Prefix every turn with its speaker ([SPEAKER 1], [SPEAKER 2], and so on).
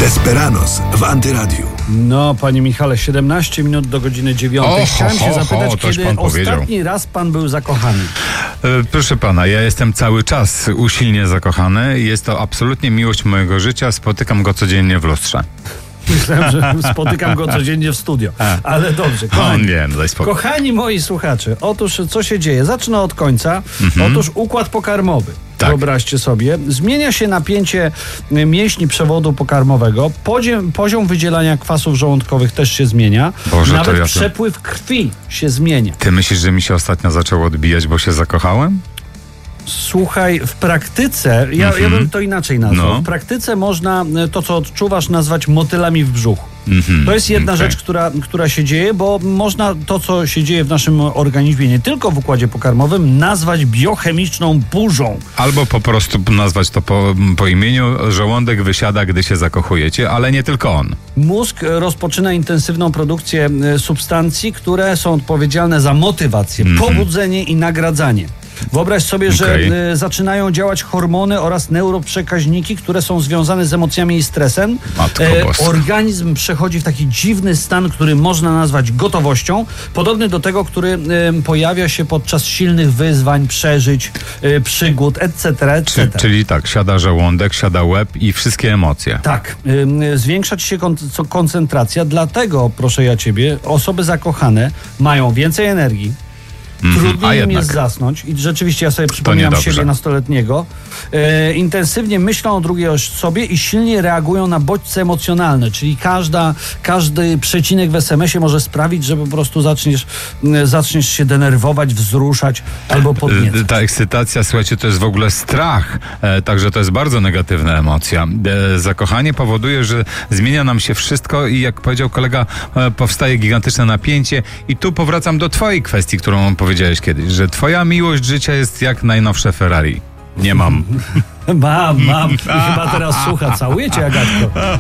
[SPEAKER 1] Desperados w Antyradiu.
[SPEAKER 2] No, panie Michale, 17 minut do godziny 9. Chciałem się zapytać, kiedy ostatni raz pan był zakochany?
[SPEAKER 3] Proszę pana, ja jestem cały czas usilnie zakochany. Jest to absolutnie miłość mojego życia. Spotykam go codziennie w lustrze.
[SPEAKER 2] Myślałem, że spotykam go codziennie w studio. Ale dobrze, kochani,
[SPEAKER 3] daj spokój.
[SPEAKER 2] Kochani moi słuchacze, otóż co się dzieje? Zacznę od końca. Otóż układ pokarmowy.
[SPEAKER 3] Tak.
[SPEAKER 2] Wyobraźcie sobie, zmienia się napięcie mięśni przewodu pokarmowego, poziom wydzielania kwasów żołądkowych też się zmienia,
[SPEAKER 3] Boże,
[SPEAKER 2] nawet przepływ krwi się zmienia.
[SPEAKER 3] Ty myślisz, że mi się ostatnio zaczęło odbijać, bo się zakochałem?
[SPEAKER 2] Słuchaj, w praktyce, ja bym to inaczej nazwał. No. W praktyce można to, co odczuwasz, nazwać motylami w brzuchu. To jest jedna rzecz, która się dzieje, bo można to, co się dzieje w naszym organizmie, nie tylko w układzie pokarmowym, nazwać biochemiczną burzą.
[SPEAKER 3] Albo po prostu nazwać to po imieniu. Żołądek wysiada, gdy się zakochujecie, ale nie tylko on.
[SPEAKER 2] Mózg rozpoczyna intensywną produkcję substancji, które są odpowiedzialne za motywację, pobudzenie i nagradzanie. Wyobraź sobie, że zaczynają działać hormony oraz neuroprzekaźniki, które są związane z emocjami i stresem. Organizm przechodzi w taki dziwny stan, który można nazwać gotowością, podobny do tego, który pojawia się podczas silnych wyzwań, przeżyć, przygód, etc., etc.
[SPEAKER 3] Czyli tak, siada żołądek, siada łeb i wszystkie emocje.
[SPEAKER 2] Tak, zwiększa ci się koncentracja, dlatego, proszę ja ciebie, osoby zakochane mają więcej energii, trudniej im jest zasnąć i rzeczywiście ja sobie przypominam siebie nastoletniego. Intensywnie myślą o drugiej osobie i silnie reagują na bodźce emocjonalne, czyli każdy przecinek w SMS-ie może sprawić, że po prostu zaczniesz się denerwować, wzruszać albo podniecać.
[SPEAKER 3] Ta ekscytacja, słuchajcie, to jest w ogóle strach, także to jest bardzo negatywna emocja. Zakochanie powoduje, że zmienia nam się wszystko i jak powiedział kolega, powstaje gigantyczne napięcie i tu powracam do twojej kwestii, którą powiedziałeś kiedyś, że twoja miłość życia jest jak najnowsze Ferrari. Nie mam.
[SPEAKER 2] Mam. I chyba teraz słucha. Całujecie, Agatko.